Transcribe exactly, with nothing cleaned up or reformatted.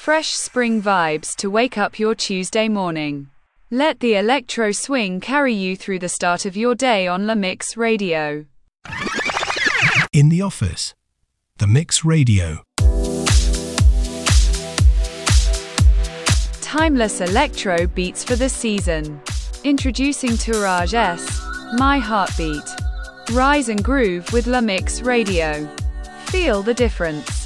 fresh spring vibes to wake up your Tuesday morning. Let the electro swing carry you through the start of your day on La Mix Radio. In the office. The Mix Radio. Timeless electro beats for the season. Introducing Tourage S, My Heartbeat. Rise and groove with La Mix Radio. Feel the difference.